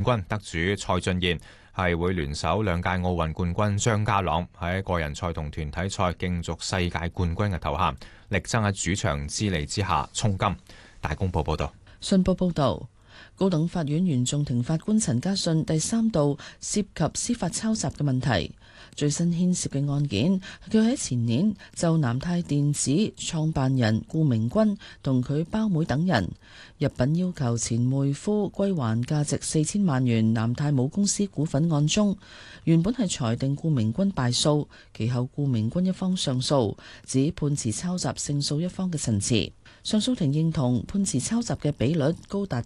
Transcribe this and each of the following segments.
軍得主蔡俊彥係會聯手兩屆奧運冠軍張家朗喺個人賽同團體賽競逐世界冠軍嘅頭銜，力爭喺主場之利之下衝金。大公報報道。 信報報導，高等法院原訟庭法官陳家信第三度涉及司法抄襲嘅問題。最新牽涉嘅案件，佢喺前年就南泰電子創辦人顧明君同佢胞妹等人入稟要求前妹夫歸還價值4000萬元南泰母公司股份案中，原本係裁定顧明君敗訴，其後顧明君一方上訴，指判詞抄襲勝訴一方嘅陳詞。上訴庭認同判詞抄襲嘅比率高達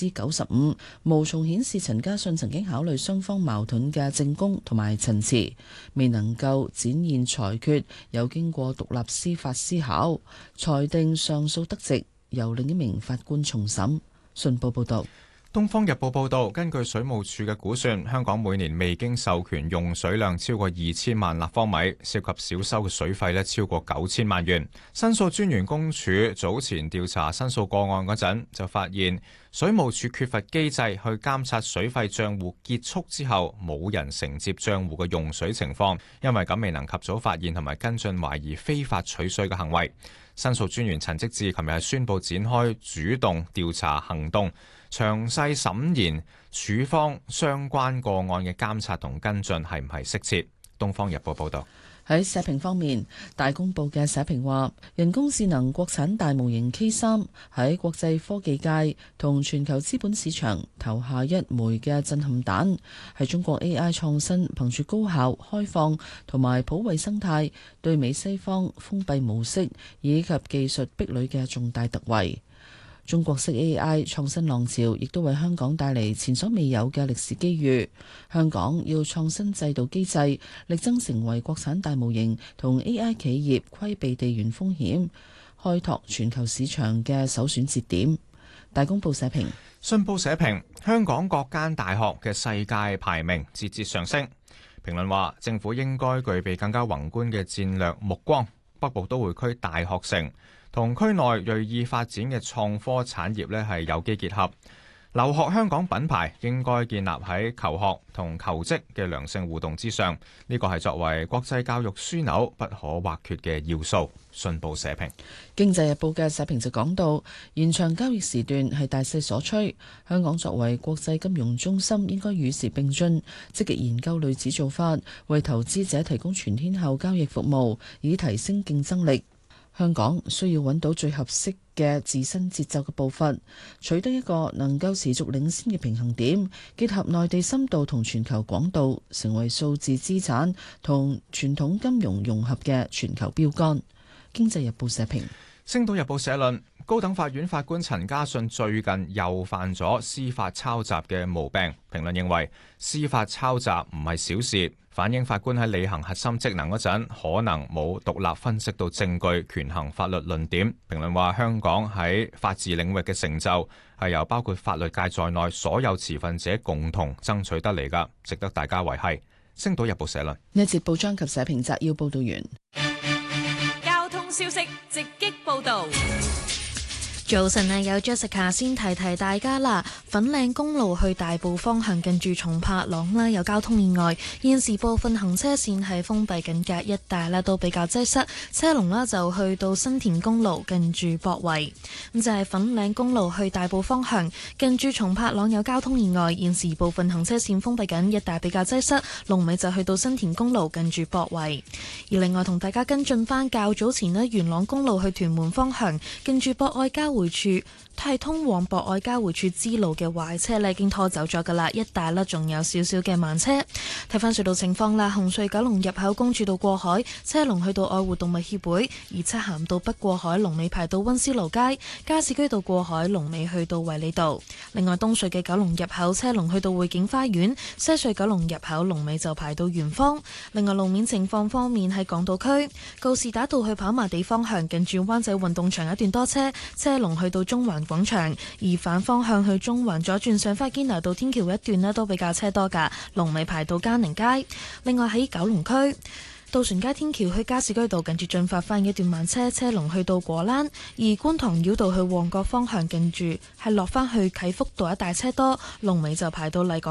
95%，無從顯示陳家信曾經考慮雙方矛盾嘅證供同埋陳詞，未能夠展現裁決有經過獨立司法思考，裁定上訴得直，由另一名法官重審。信報報道。 《東方日報》報導，根據水務署嘅估算，香港每年未經授權用水量超過2000萬立方米，涉及少收嘅水費超過9000萬元。申訴專員公署早前調查申訴個案嗰陣，就發現水務署缺乏機制去監察水費帳戶結束之後冇人承接帳戶嘅用水情況，因為咁未能及早發現同埋跟進懷疑非法取水嘅行為。申訴專員陳積志琴日宣布展開主動調查行動，詳細審研署方相關個案嘅監察同跟進係唔係適切。《東方日報》報導。 喺社評方面，大公報嘅社評話，人工智能國產大模型 K3 喺國際科技界同全球資本市場投下一枚嘅震撼彈，係中國 AI 創新憑住高效、開放同埋普惠生態，對美西方封閉模式以及技術壁壘嘅重大突圍。中國式 AI 創新浪潮亦都為香港帶嚟前所未有嘅歷史機遇。香港要創新制度機制，力爭成為國產大模型同 AI 企業規避地緣風險、開拓全球市場嘅首選節點。大公報社評。 信報社評，香港各間大學嘅世界排名節節上升。評論話，政府應該具備更加宏觀嘅戰略目光，北部都會區大學城同區內銳意發展嘅創科產業係有機結合。留學香港品牌應該建立喺求學同求職嘅良性互動之上，呢個係作為國際教育樞紐不可或缺嘅要素。信報社評。 經濟日報嘅社評就講到，延長交易時段係大勢所趨，香港作為國際金融中心應該與時並進，積極研究類似做法，為投資者提供全天候交易服務，以提升競爭力。香港需要揾到最合適嘅自身節奏嘅步伐，取得一個能夠持續領先嘅平衡點，結合內地深度同全球廣度，成為數字資產同傳統金融融合嘅全球標杆。經濟日報社評。 星島日報社論，高等法院法官陳家信最近又犯咗司法抄襲嘅毛病。評論認為，司法抄襲唔係小事，反映法官喺履行核心職能嗰陣，可能冇獨立分析到證據，權衡法律論點。評論話，香港喺法治領域嘅成就係由包括法律界在內所有持份者共同爭取得嚟㗎，值得大家維繫。星島日報社論。 呢一節報章及社評摘要報道完。 交通消息直擊報道。 早晨啊，有 Jessica 先提提大家啦。粉嶺公路去大埔方向近住松柏塱啦，有交通意外，現時部分行車線係封閉緊嘅，一帶咧都比較擠塞，車龍啦就去到新田公路近住博圍。咁就係粉嶺公路去大埔方向近住松柏塱有交通意外，現時部分行車線封閉緊，一帶比較擠塞，龍尾就去到新田公路近住博圍。而另外同大家跟進翻較早前咧，元朗公路去屯門方向近住博愛交匯處係通往博愛交匯處支路嘅壞車咧，已經拖走咗噶啦，一帶咧仲有少少嘅慢車。睇翻隧道情況啦，紅隧九龍入口公主道過海，車龍去到愛護動物協會；而漆咸道北過海龍尾排到溫思勞街，加士居道過海龍尾去到衛理道。另外東隧嘅九龍入口車龍去到匯景花園，西隧九龍入口龍尾就排到圓方。另外路面情況方面，喺港島區告士打道去跑馬地方向近住灣仔運動場一段多車，車龍去到中環廣場，而反方向去中環左轉上返堅拿道天橋一段呢都比較車多噶，龍尾排到嘉寧街。另外喺九龍區渡船街天橋去加士居道近住進發翻一段慢車，車龍去到果欄；而觀塘繞道去旺角方向近住係落返去啟福道一帶車多，龍尾就排到麗港